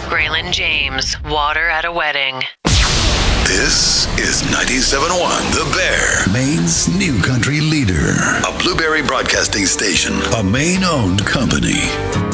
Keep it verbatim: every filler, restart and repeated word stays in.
Braylon James, Water at a Wedding. This is ninety-seven point one The Bear, Maine's new country leader. A Blueberry Broadcasting Station, a Maine-owned company.